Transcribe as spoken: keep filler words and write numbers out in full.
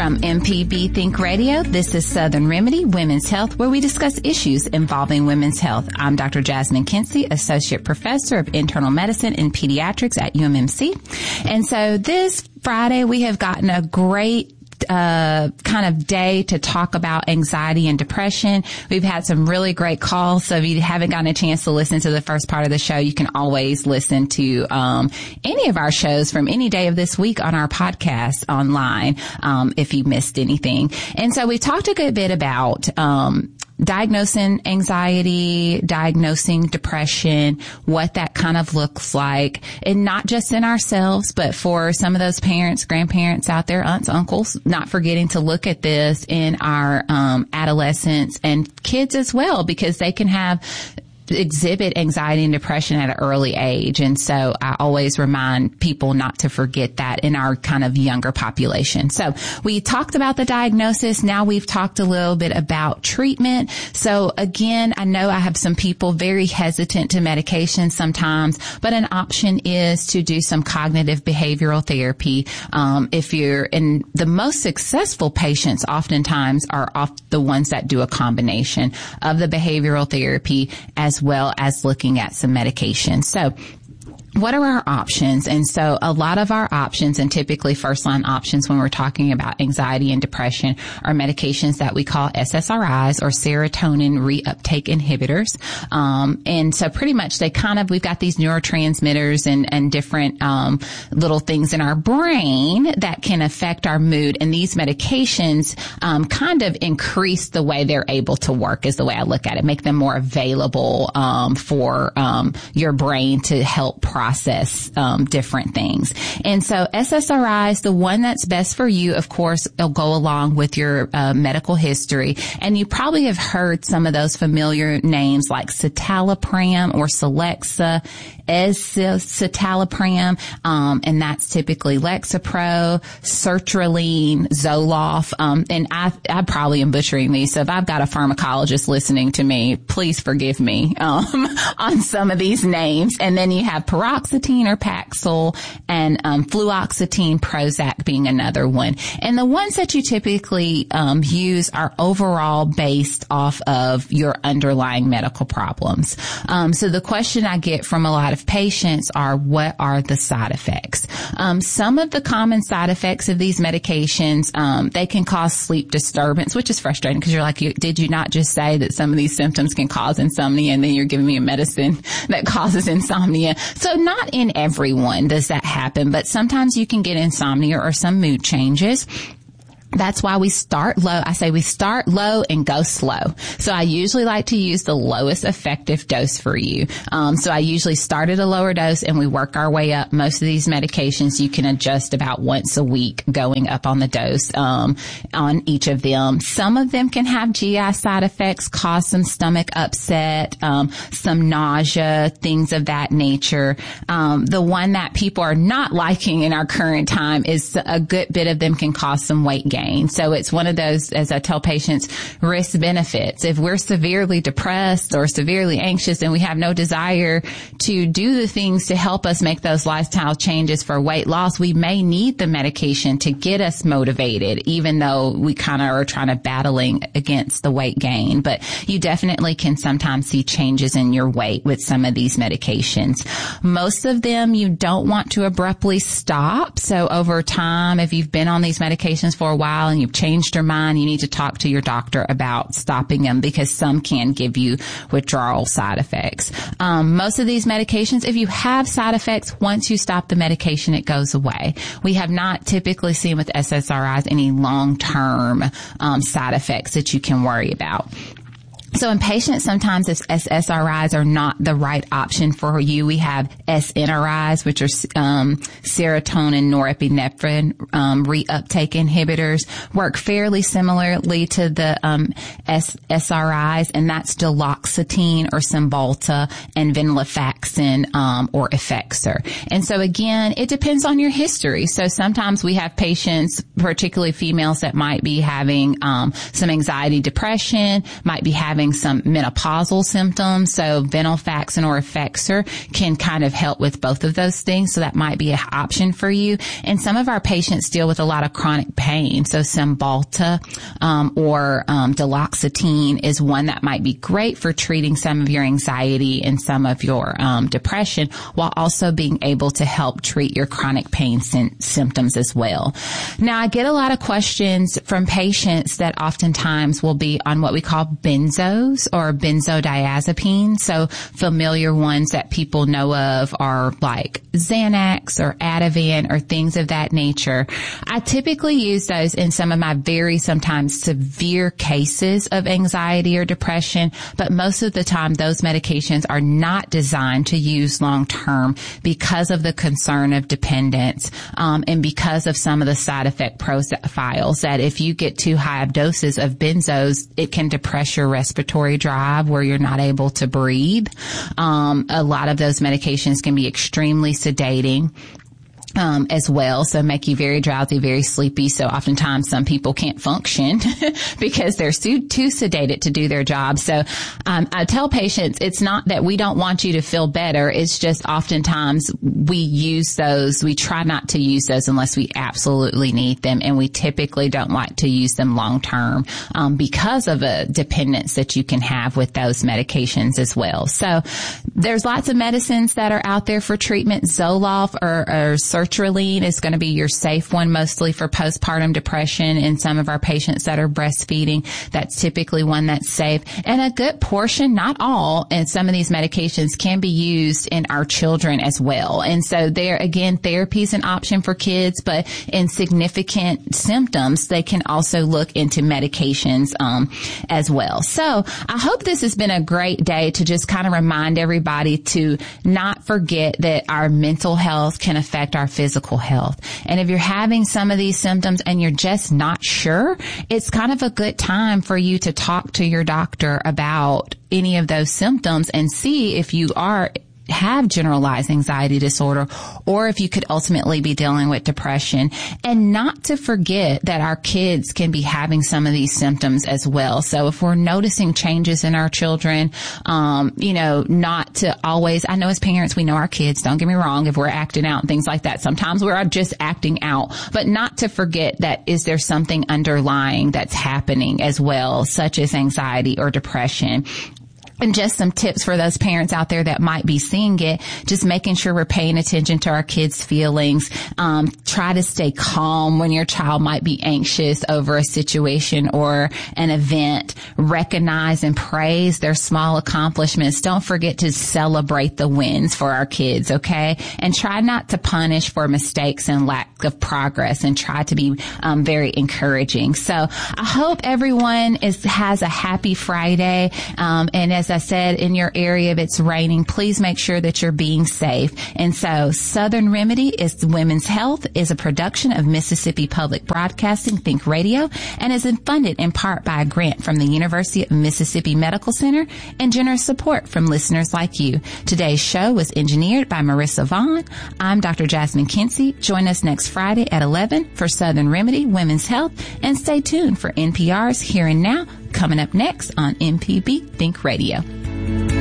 From M P B Think Radio, this is Southern Remedy, Women's Health, where we discuss issues involving women's health. I'm Doctor Jasmine Kinsey, Associate Professor of Internal Medicine and Pediatrics at U M M C. And so this Friday, we have gotten a great uh kind of day to talk about anxiety and depression. We've had some really great calls, so if you haven't gotten a chance to listen to the first part of the show, you can always listen to um any of our shows from any day of this week on our podcast online um if you missed anything. And so we talked a good bit about um diagnosing anxiety, diagnosing depression, what that kind of looks like, and not just in ourselves, but for some of those parents, grandparents out there, aunts, uncles, not forgetting to look at this in our um adolescents and kids as well, because they can have exhibit anxiety and depression at an early age. And so I always remind people not to forget that in our kind of younger population. So we talked about the diagnosis. Now we've talked a little bit about treatment. So again, I know I have some people very hesitant to medication sometimes, but an option is to do some cognitive behavioral therapy. Um, if you're in the most successful patients, oftentimes are off the ones that do a combination of the behavioral therapy as as well as looking at some medication. So what are our options? And so a lot of our options, and typically first line options when we're talking about anxiety and depression, are medications that we call S S R Is, or serotonin reuptake inhibitors. Um, and so pretty much they kind of, we've got these neurotransmitters and, and different, um, little things in our brain that can affect our mood. And these medications, um, kind of increase the way they're able to work, is the way I look at it, make them more available, um, for, um, your brain to help process process um, different things. And so S S R Is, the one that's best for you, of course, it'll go along with your uh, medical history. And you probably have heard some of those familiar names like citalopram or Celexa, escitalopram, um, and that's typically Lexapro, sertraline, Zoloft, um, and I, I probably am butchering these. So if I've got a pharmacologist listening to me, please forgive me um, on some of these names. And then you have paroxetine or Paxil, and um, fluoxetine, Prozac being another one. And the ones that you typically um, use are overall based off of your underlying medical problems. Um, so the question I get from a lot of patients are, what are the side effects? Um, some of the common side effects of these medications, um, they can cause sleep disturbance, which is frustrating because you're like, you, did you not just say that some of these symptoms can cause insomnia, and then you're giving me a medicine that causes insomnia? So not in everyone does that happen, but sometimes you can get insomnia or some mood changes. That's why we start low. I say we start low and go slow. So I usually like to use the lowest effective dose for you. Um, so I usually start at a lower dose and we work our way up. Most of these medications you can adjust about once a week, going up on the dose um, on each of them. Some of them can have G I side effects, cause some stomach upset, um, some nausea, things of that nature. Um, the one that people are not liking in our current time is a good bit of them can cause some weight gain. So it's one of those, as I tell patients, risk benefits. If we're severely depressed or severely anxious and we have no desire to do the things to help us make those lifestyle changes for weight loss, we may need the medication to get us motivated, even though we kind of are trying to battling against the weight gain. But you definitely can sometimes see changes in your weight with some of these medications. Most of them you don't want to abruptly stop. So over time, if you've been on these medications for a while and you've changed your mind, you need to talk to your doctor about stopping them, because some can give you withdrawal side effects. Um, most of these medications, if you have side effects, once you stop the medication, it goes away. We have not typically seen with S S R Is any long-term um, side effects that you can worry about. So in patients, sometimes if S S R Is are not the right option for you, we have S N R Is, which are um, serotonin norepinephrine um, reuptake inhibitors, work fairly similarly to the um, S S R Is, and that's duloxetine or Cymbalta and venlafaxine um, or Effexor. And so again, it depends on your history. So sometimes we have patients, particularly females, that might be having um, some anxiety, depression, might be having having some menopausal symptoms. So venlafaxine or Effexor can kind of help with both of those things. So that might be an option for you. And some of our patients deal with a lot of chronic pain. So Cymbalta, um, or, um, duloxetine is one that might be great for treating some of your anxiety and some of your, um, depression, while also being able to help treat your chronic pain sy- symptoms as well. Now, I get a lot of questions from patients that oftentimes will be on what we call benzos or benzodiazepines. So familiar ones that people know of are like Xanax or Ativan or things of that nature. I typically use those in some of my very sometimes severe cases of anxiety or depression, but most of the time those medications are not designed to use long term because of the concern of dependence, um, and because of some of the side effect profiles that if you get too high of doses of benzos, it can depress your respiratory drive where you're not able to breathe. Um, a lot of those medications can be extremely sedating. Um, as well, so make you very drowsy, very sleepy. So oftentimes some people can't function because they're too, too sedated to do their job. So um, I tell patients it's not that we don't want you to feel better. It's just oftentimes we use those. We try not to use those unless we absolutely need them, and we typically don't like to use them long term um, because of a dependence that you can have with those medications as well. So there's lots of medicines that are out there for treatment. Zoloft or, or sertraline is going to be your safe one, mostly for postpartum depression in some of our patients that are breastfeeding. That's typically one that's safe. And a good portion, not all, and some of these medications can be used in our children as well. And so there, again, therapy is an option for kids, but in significant symptoms, they can also look into medications um, as well. So I hope this has been a great day to just kind of remind everybody to not forget that our mental health can affect our physical health. And if you're having some of these symptoms and you're just not sure, it's kind of a good time for you to talk to your doctor about any of those symptoms and see if you are have generalized anxiety disorder, or if you could ultimately be dealing with depression. And not to forget that our kids can be having some of these symptoms as well. So if we're noticing changes in our children, um, you know, not to always, I know as parents, we know our kids, don't get me wrong, if we're acting out and things like that, sometimes we're just acting out, but not to forget that is there something underlying that's happening as well, such as anxiety or depression. And just some tips for those parents out there that might be seeing it, just making sure we're paying attention to our kids' feelings. Um, try to stay calm when your child might be anxious over a situation or an event. Recognize and praise their small accomplishments. Don't forget to celebrate the wins for our kids, okay? And try not to punish for mistakes and lack of progress, and try to be um, very encouraging. So I hope everyone is has a happy Friday. Um, and as As I said, in your area, if it's raining, please make sure that you're being safe. And so Southern Remedy is Women's Health is a production of Mississippi Public Broadcasting Think Radio and is funded in part by a grant from the University of Mississippi Medical Center and generous support from listeners like you. Today's show was engineered by Marissa Vaughn. I'm Doctor Jasmine Kinsey. Join us next Friday at eleven for Southern Remedy Women's Health, and stay tuned for N P R's Here and Now, coming up next on M P B Think Radio.